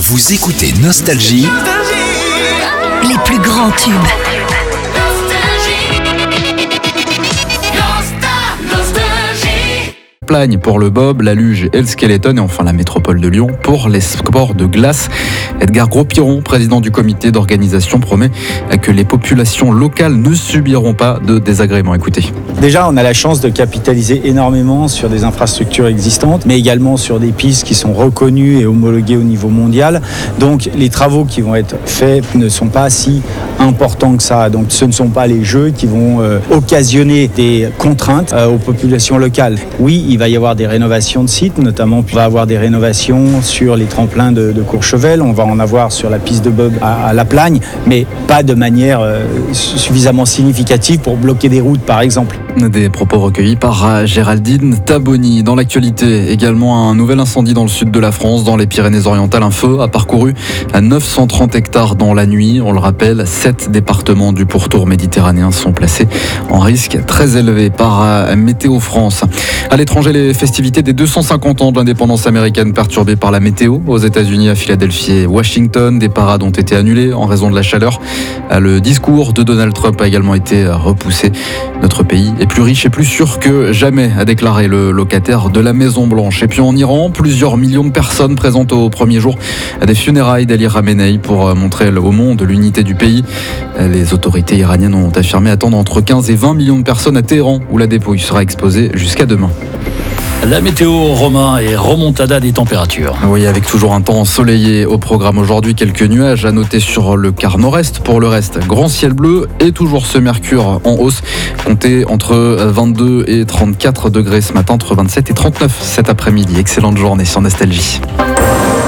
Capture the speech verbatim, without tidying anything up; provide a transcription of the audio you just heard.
Vous écoutez Nostalgie, les plus grands tubes. Plagne pour le bob, la luge et le skeleton, et enfin la métropole de Lyon pour les sports de glace. Edgar Gros-Piron, président du comité d'organisation, promet que les populations locales ne subiront pas de désagréments. Écoutez. Déjà, on a la chance de capitaliser énormément sur des infrastructures existantes, mais également sur des pistes qui sont reconnues et homologuées au niveau mondial. Donc, les travaux qui vont être faits ne sont pas si importants que ça. Donc, ce ne sont pas les jeux qui vont euh, occasionner des contraintes euh, aux populations locales. Oui, il va y avoir des rénovations de sites, notamment on va avoir des rénovations sur les tremplins de, de Courchevel, on va en avoir sur la piste de bob à, à La Plagne, mais pas de manière euh, suffisamment significative pour bloquer des routes, par exemple. Des propos recueillis par Géraldine Taboni. Dans l'actualité, également un nouvel incendie dans le sud de la France, dans les Pyrénées-Orientales. Un feu a parcouru à neuf cent trente hectares dans la nuit. On le rappelle, sept départements du pourtour méditerranéen sont placés en risque très élevé par Météo France. À l'étranger, les festivités des deux cent cinquante ans de l'indépendance américaine perturbées par la météo. Aux États-Unis, à Philadelphie et Washington, des parades ont été annulées en raison de la chaleur. Le discours de Donald Trump a également été repoussé. Notre pays est plus riche et plus sûr que jamais, a déclaré le locataire de la Maison-Blanche. Et puis en Iran, plusieurs millions de personnes présentes au premier jour des funérailles d'Ali Khamenei pour montrer au monde l'unité du pays. Les autorités iraniennes ont affirmé attendre entre quinze et vingt millions de personnes à Téhéran, où la dépouille sera exposée jusqu'à demain. La météo, Romain, et remontada des températures. Oui, avec toujours un temps ensoleillé au programme aujourd'hui. Quelques nuages à noter sur le quart nord-est. Pour le reste, grand ciel bleu et toujours ce mercure en hausse. Comptez entre vingt-deux et trente-quatre degrés ce matin, entre vingt-sept et trente-neuf cet après-midi. Excellente journée sur Nostalgie.